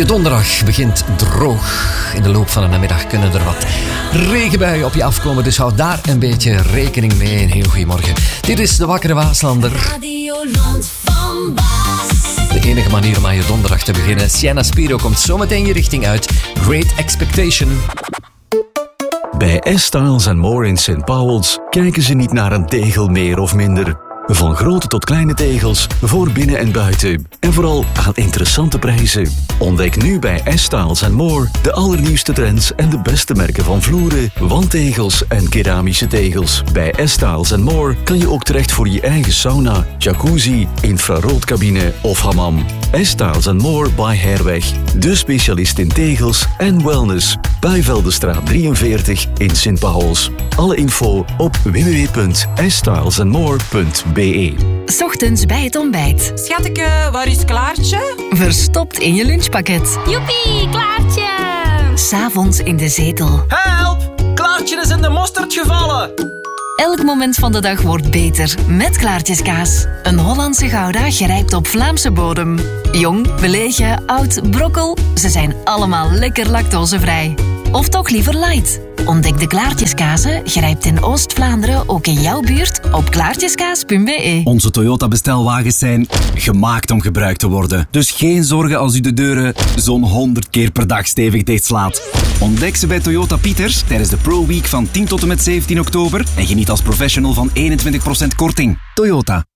Je donderdag begint droog. In de loop van de namiddag kunnen er wat regenbuien op je afkomen, dus houd daar een beetje rekening mee. Een heel goeiemorgen. Dit is de Wakkere Waaslander. Radioland van Baas. De enige manier om aan je donderdag te beginnen. Sienna Spiro komt zometeen je richting uit. Great Expectation. Bij S-Styles & More in St. Paul's kijken ze niet naar een tegel meer of minder. Van grote tot kleine tegels, voor binnen en buiten. En vooral aan interessante prijzen. Ontdek nu bij S-Styles & More de allernieuwste trends en de beste merken van vloeren, wandtegels en keramische tegels. Bij S-Styles & More kan je ook terecht voor je eigen sauna, jacuzzi, infraroodcabine of hammam. S-Styles & More by Herweg. De specialist in tegels en wellness. Bijveldenstraat 43 in St. Pauls. Alle info op www.stylesandmore.be. 's Ochtends bij het ontbijt. Schateke, waar is Klaartje? Verstopt in je lunchpakket. Joepie, Klaartje! 's Avonds in de zetel. Help! Klaartje is in de mosterd gevallen. Elk moment van de dag wordt beter met Klaartjeskaas. Een Hollandse Gouda gerijpt op Vlaamse bodem. Jong, belegen, oud, brokkel. Ze zijn allemaal lekker lactosevrij. Of toch liever light? Ontdek de Klaartjeskazen, gerijpt in Oost-Vlaanderen, ook in jouw buurt, op klaartjeskaas.be. Onze Toyota-bestelwagens zijn gemaakt om gebruikt te worden. Dus geen zorgen als u de deuren zo'n 100 keer per dag stevig dichtslaat. Ontdek ze bij Toyota Pieters tijdens de Pro Week van 10 tot en met 17 oktober en geniet als professional van 21% korting. Toyota.